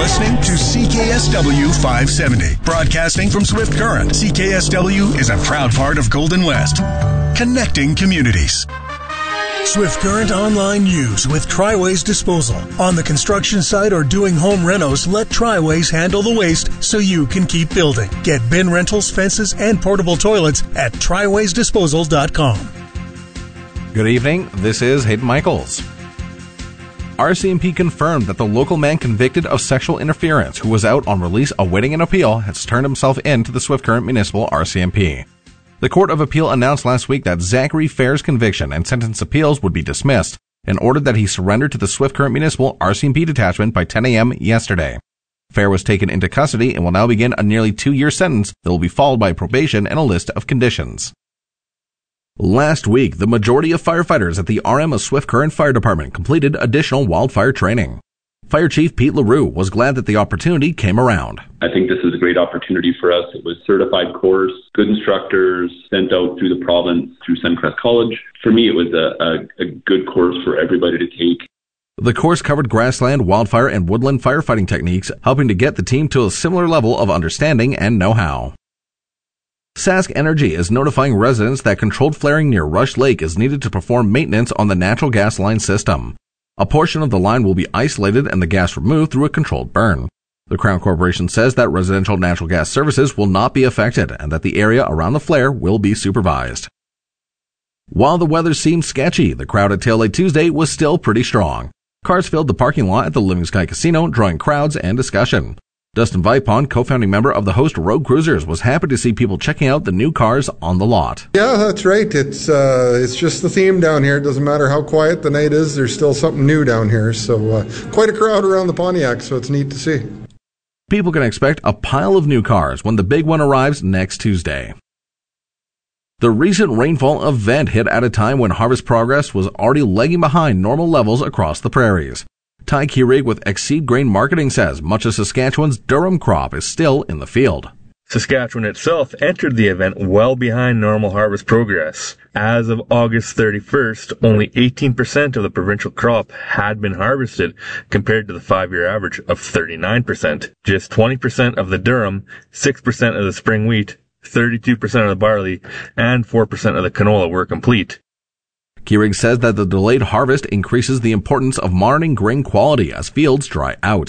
listening to CKSW 570. Broadcasting from Swift Current, CKSW is a proud part of Golden West. Connecting communities. Swift Current Online News with Triways Disposal. On the construction site or doing home renos, let Triways handle the waste so you can keep building. Get bin rentals, fences, and portable toilets at triwaysdisposal.com. Good evening, this is Hayden Michaels. RCMP confirmed that the local man convicted of sexual interference who was out on release awaiting an appeal has turned himself in to the Swift Current Municipal RCMP. The Court of Appeal announced last week that Zachary Fair's conviction and sentence appeals would be dismissed and ordered that he surrender to the Swift Current Municipal RCMP detachment by 10 a.m. yesterday. Fair was taken into custody and will now begin a nearly 2-year sentence that will be followed by probation and a list of conditions. Last week, the majority of firefighters at the RM of Swift Current Fire Department completed additional wildfire training. Fire Chief Pete LaRue was glad that the opportunity came around. I think this is a great opportunity for us. It was a certified course, good instructors sent out through the province, through Suncrest College. For me, it was a good course for everybody to take. The course covered grassland, wildfire, and woodland firefighting techniques, helping to get the team to a similar level of understanding and know-how. Sask Energy is notifying residents that controlled flaring near Rush Lake is needed to perform maintenance on the natural gas line system. A portion of the line will be isolated and the gas removed through a controlled burn. The Crown Corporation says that residential natural gas services will not be affected and that the area around the flare will be supervised. While the weather seemed sketchy, the crowd at Tailgate Tuesday was still pretty strong. Cars filled the parking lot at the Living Sky Casino, drawing crowds and discussion. Dustin Vipon, co-founding member of the Host Road Cruisers, was happy to see people checking out the new cars on the lot. Yeah, that's right. It's just the theme down here. It doesn't matter how quiet the night is, there's still something new down here. So quite a crowd around the Pontiac, so it's neat to see. People can expect a pile of new cars when the big one arrives next Tuesday. The recent rainfall event hit at a time when harvest progress was already lagging behind normal levels across the prairies. Ty Kierig with Exceed Grain Marketing says much of Saskatchewan's durum crop is still in the field. Saskatchewan itself entered the event well behind normal harvest progress. As of August 31st, only 18% of the provincial crop had been harvested, compared to the 5-year average of 39%. Just 20% of the durum, 6% of the spring wheat, 32% of the barley, and 4% of the canola were complete. Kierig says that the delayed harvest increases the importance of monitoring grain quality as fields dry out.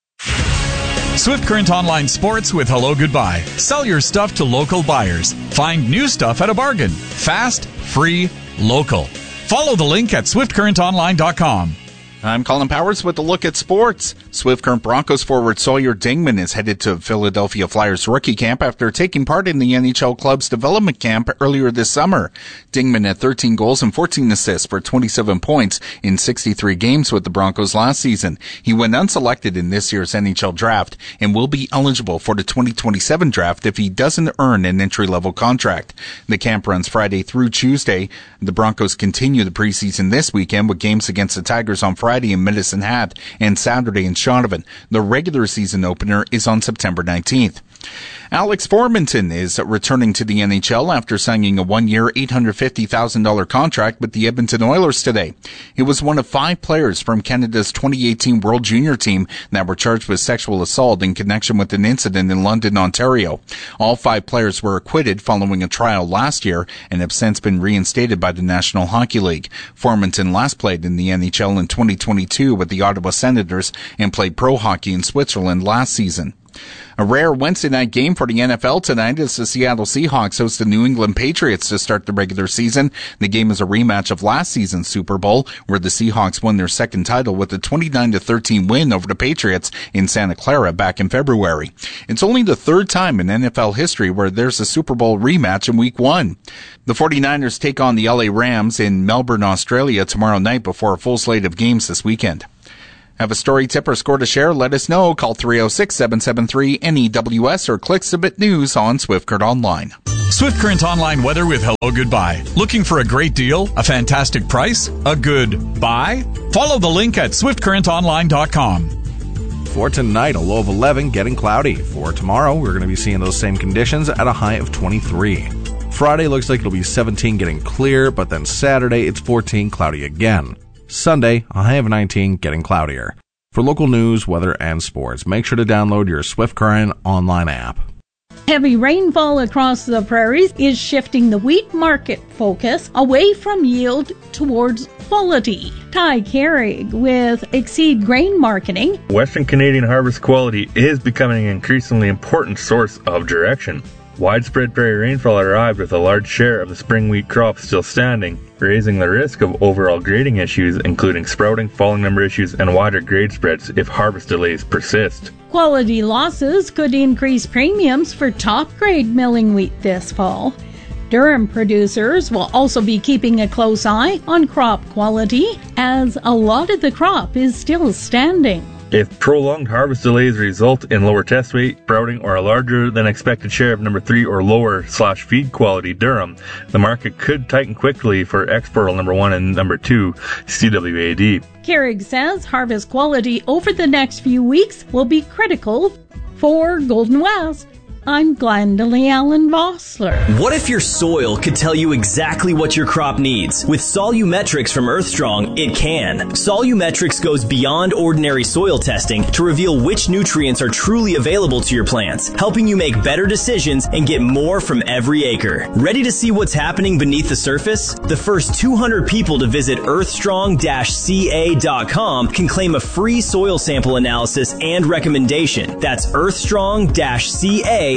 Swift Current Online Sports with Hello Goodbye. Sell your stuff to local buyers. Find new stuff at a bargain. Fast, free, local. Follow the link at swiftcurrentonline.com. I'm Colin Powers with a look at sports. Swift Current Broncos forward Sawyer Dingman is headed to Philadelphia Flyers rookie camp after taking part in the NHL club's development camp earlier this summer. Dingman had 13 goals and 14 assists for 27 points in 63 games with the Broncos last season. He went unselected in this year's NHL draft and will be eligible for the 2027 draft if he doesn't earn an entry-level contract. The camp runs Friday through Tuesday. The Broncos continue the preseason this weekend with games against the Tigers on Friday in Medicine Hat and Saturday in Shaunavon. The regular season opener is on September 19th. Alex Formanton is returning to the NHL after signing a 1-year, $850,000 contract with the Edmonton Oilers today. He was one of 5 players from Canada's 2018 World Junior team that were charged with sexual assault in connection with an incident in London, Ontario. All 5 players were acquitted following a trial last year and have since been reinstated by the National Hockey League. Formanton last played in the NHL in 2022 with the Ottawa Senators and played pro hockey in Switzerland last season. A rare Wednesday night game for the NFL tonight as the Seattle Seahawks host the New England Patriots to start the regular season. The game is a rematch of last season's Super Bowl, where the Seahawks won their second title with a 29-13 win over the Patriots in Santa Clara back in February. It's only the 3rd time in NFL history where there's a Super Bowl rematch in Week 1. The 49ers take on the LA Rams in Melbourne, Australia tomorrow night before a full slate of games this weekend. Have a story, tip, or score to share? Let us know. Call 306-773-NEWS or click Submit News on Swift Current Online. Swift Current Online weather with Hello Goodbye. Looking for a great deal? A fantastic price? A good buy? Follow the link at swiftcurrentonline.com. For tonight, a low of 11, getting cloudy. For tomorrow, we're going to be seeing those same conditions at a high of 23. Friday looks like it'll be 17, getting clear, but then Saturday, it's 14, cloudy again. Sunday, a high of 19, getting cloudier. For local news, weather, and sports, make sure to download your Swift Current online app. Heavy rainfall across the prairies is shifting the wheat market focus away from yield towards quality. Ty Carrig with Exceed Grain Marketing. Western Canadian harvest quality is becoming an increasingly important source of direction. Widespread prairie rainfall arrived with a large share of the spring wheat crop still standing, raising the risk of overall grading issues, including sprouting, falling number issues, and wider grade spreads if harvest delays persist. Quality losses could increase premiums for top-grade milling wheat this fall. Durham producers will also be keeping a close eye on crop quality, as a lot of the crop is still standing. If prolonged harvest delays result in lower test weight, sprouting, or a larger than expected share of number 3 or lower /feed quality durum, the market could tighten quickly for export number 1 and number 2 CWAD. Carrig says harvest quality over the next few weeks will be critical for Golden West. I'm Glendalee Allen Vossler. What if your soil could tell you exactly what your crop needs? With Solumetrics from Earthstrong, it can. Solumetrics goes beyond ordinary soil testing to reveal which nutrients are truly available to your plants, helping you make better decisions and get more from every acre. Ready to see what's happening beneath the surface? The first 200 people to visit earthstrong-ca.com can claim a free soil sample analysis and recommendation. That's earthstrong-ca.com.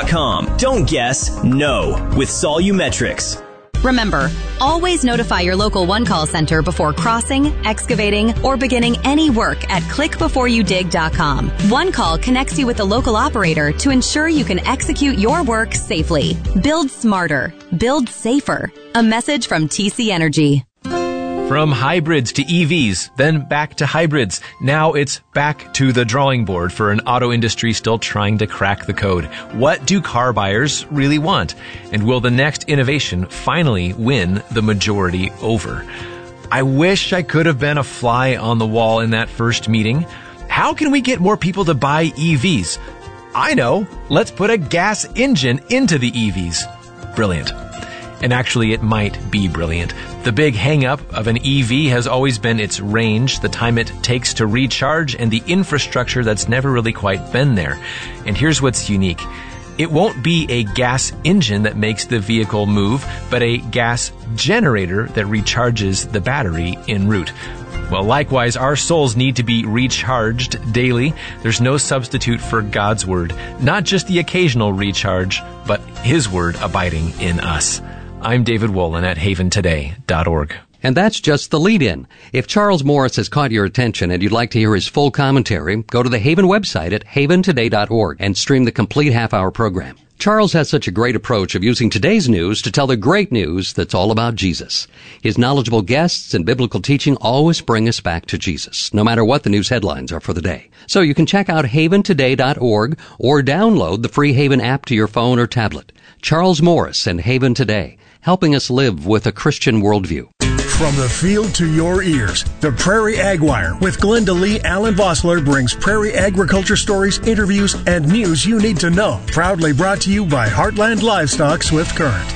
Don't guess, know with Solumetrics. Remember, always notify your local One Call Center before crossing, excavating, or beginning any work at clickbeforeyoudig.com. One Call connects you with the local operator to ensure you can execute your work safely. Build smarter. Build safer. A message from TC Energy. From hybrids to EVs, then back to hybrids. Now it's back to the drawing board for an auto industry still trying to crack the code. What do car buyers really want? And will the next innovation finally win the majority over? I wish I could have been a fly on the wall in that first meeting. How can we get more people to buy EVs? I know. Let's put a gas engine into the EVs. Brilliant. And actually, it might be brilliant. The big hang-up of an EV has always been its range, the time it takes to recharge, and the infrastructure that's never really quite been there. And here's what's unique. It won't be a gas engine that makes the vehicle move, but a gas generator that recharges the battery en route. Well, likewise, our souls need to be recharged daily. There's no substitute for God's Word. Not just the occasional recharge, but His Word abiding in us. I'm David Wolin at haventoday.org. And that's just the lead-in. If Charles Morris has caught your attention and you'd like to hear his full commentary, go to the Haven website at haventoday.org and stream the complete half-hour program. Charles has such a great approach of using today's news to tell the great news that's all about Jesus. His knowledgeable guests and biblical teaching always bring us back to Jesus, no matter what the news headlines are for the day. So you can check out haventoday.org or download the free Haven app to your phone or tablet. Charles Morris and Haven Today, helping us live with a Christian worldview. From the field to your ears, the Prairie Ag Wire with Glendalee Allen Vossler brings prairie agriculture stories, interviews, and news you need to know. Proudly brought to you by Heartland Livestock Swift Current.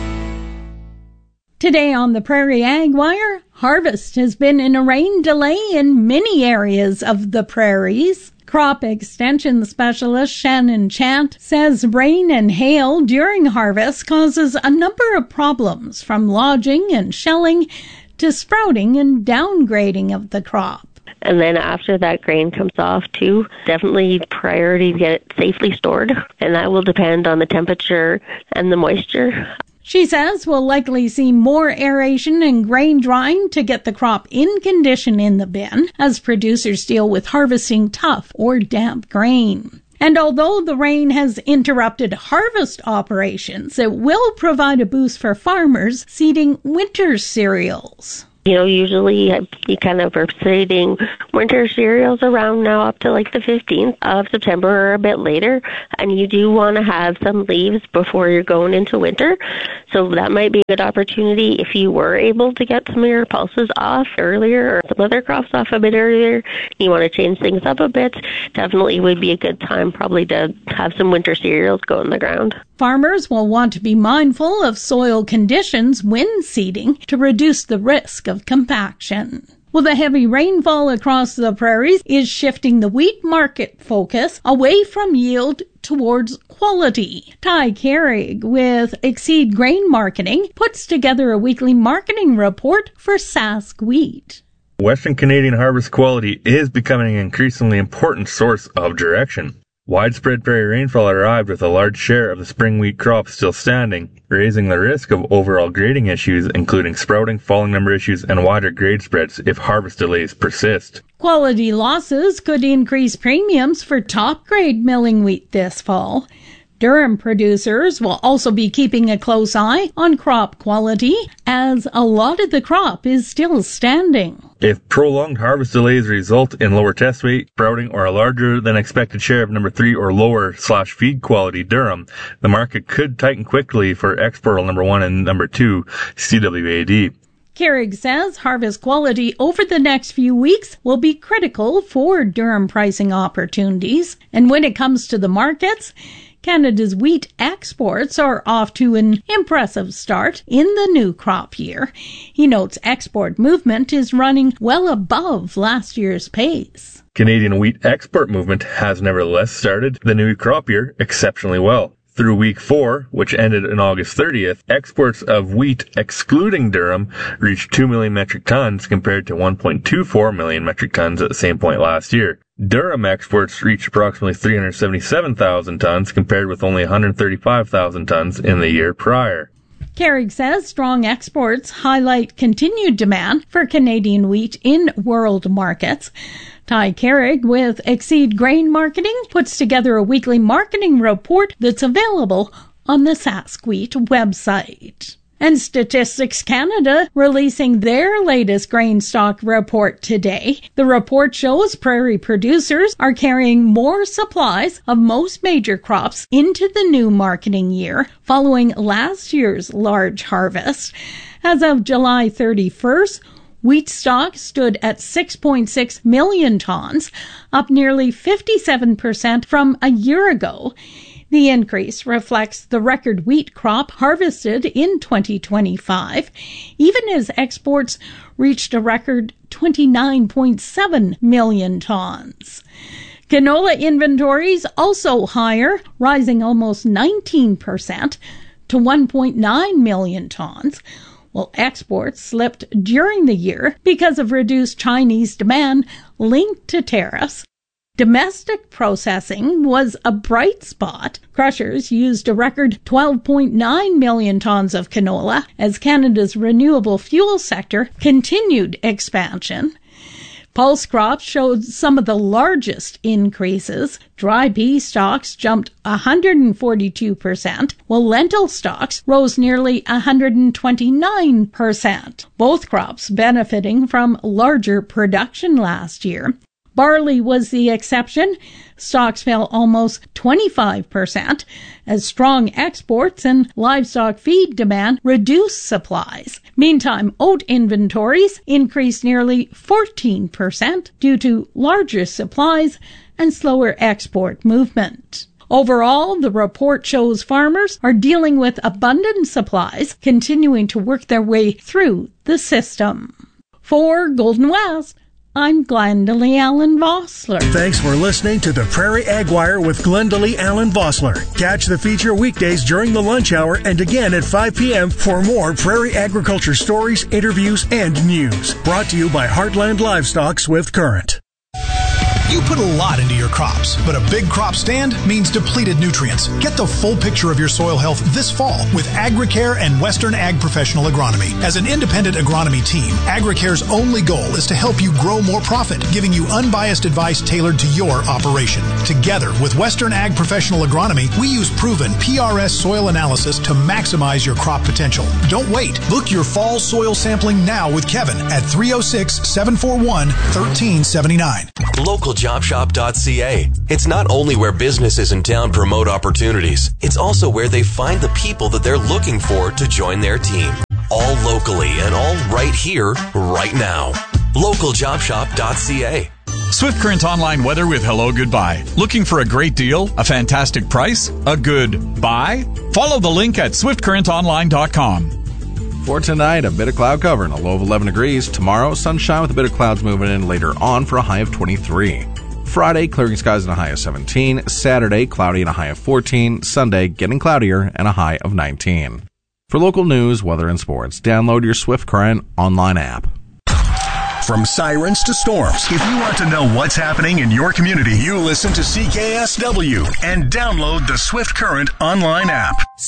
Today on the Prairie Ag Wire, harvest has been in a rain delay in many areas of the prairies. Crop extension specialist Shannon Chant says rain and hail during harvest causes a number of problems, from lodging and shelling to sprouting and downgrading of the crop. And then after that grain comes off too, definitely priority to get it safely stored, and that will depend on the temperature and the moisture. She says we'll likely see more aeration and grain drying to get the crop in condition in the bin as producers deal with harvesting tough or damp grain. And although the rain has interrupted harvest operations, it will provide a boost for farmers seeding winter cereals. You know, usually you kind of are seeding winter cereals around now up to like the 15th of September or a bit later, and you do want to have some leaves before you're going into winter. So that might be a good opportunity if you were able to get some of your pulses off earlier or some other crops off a bit earlier. You want to change things up a bit. Definitely would be a good time probably to have some winter cereals go in the ground. Farmers will want to be mindful of soil conditions when seeding to reduce the risk of compaction. Well, the heavy rainfall across the prairies is shifting the wheat market focus away from yield towards quality. Ty Carrig with Exceed Grain Marketing puts together a weekly marketing report for Sask Wheat. Western Canadian harvest quality is becoming an increasingly important source of direction. Widespread prairie rainfall arrived with a large share of the spring wheat crop still standing, raising the risk of overall grading issues, including sprouting, falling number issues, and wider grade spreads if harvest delays persist. Quality losses could increase premiums for top-grade milling wheat this fall. Durham producers will also be keeping a close eye on crop quality, as a lot of the crop is still standing. If prolonged harvest delays result in lower test weight, sprouting, or a larger than expected share of number 3 or lower /feed quality durum, the market could tighten quickly for export number 1 and number 2 CWAD. Carrig says harvest quality over the next few weeks will be critical for durum pricing opportunities. And when it comes to the markets, Canada's wheat exports are off to an impressive start in the new crop year. He notes export movement is running well above last year's pace. Canadian wheat export movement has nevertheless started the new crop year exceptionally well. Through week 4, which ended on August 30th, exports of wheat excluding durum reached 2 million metric tons compared to 1.24 million metric tons at the same point last year. Durum exports reached approximately 377,000 tons compared with only 135,000 tons in the year prior. Carrig says strong exports highlight continued demand for Canadian wheat in world markets. Ty Carrig with Exceed Grain Marketing puts together a weekly marketing report that's available on the Sask Wheat website. And Statistics Canada releasing their latest grain stock report today. The report shows prairie producers are carrying more supplies of most major crops into the new marketing year following last year's large harvest. As of July 31st, wheat stock stood at 6.6 million tons, up nearly 57% from a year ago. The increase reflects the record wheat crop harvested in 2025, even as exports reached a record 29.7 million tons. Canola inventories also higher, rising almost 19% to 1.9 million tons, while exports slipped during the year because of reduced Chinese demand linked to tariffs. Domestic processing was a bright spot. Crushers used a record 12.9 million tons of canola as Canada's renewable fuel sector continued expansion. Pulse crops showed some of the largest increases. Dry pea stocks jumped 142%, while lentil stocks rose nearly 129%. Both crops benefiting from larger production last year. Barley was the exception. Stocks fell almost 25% as strong exports and livestock feed demand reduced supplies. Meantime, oat inventories increased nearly 14% due to larger supplies and slower export movement. Overall, the report shows farmers are dealing with abundant supplies, continuing to work their way through the system. For Golden West, I'm Glendalee Allen Vossler. Thanks for listening to the Prairie Ag Wire with Glendalee Allen Vossler. Catch the feature weekdays during the lunch hour and again at 5 p.m. for more prairie agriculture stories, interviews, and news. Brought to you by Heartland Livestock Swift Current. You put a lot into your crops, but a big crop stand means depleted nutrients. Get the full picture of your soil health this fall with AgriCare and Western Ag Professional Agronomy. As an independent agronomy team, AgriCare's only goal is to help you grow more profit, giving you unbiased advice tailored to your operation. Together with Western Ag Professional Agronomy, we use proven PRS soil analysis to maximize your crop potential. Don't wait. Book your fall soil sampling now with Kevin at 306-741-1379. LocalJobShop.ca. It's not only where businesses in town promote opportunities, it's also where they find the people that they're looking for to join their team. All locally and all right here, right now. LocalJobShop.ca. Swift Current Online weather with Hello Goodbye. Looking for a great deal, a fantastic price, a good buy? Follow the link at SwiftCurrentOnline.com. For tonight, a bit of cloud cover and a low of 11 degrees. Tomorrow, sunshine with a bit of clouds moving in later on for a high of 23. Friday, clearing skies and a high of 17. Saturday, cloudy and a high of 14. Sunday, getting cloudier and a high of 19. For local news, weather, and sports, download your Swift Current online app. From sirens to storms, if you want to know what's happening in your community, you listen to CKSW and download the Swift Current online app.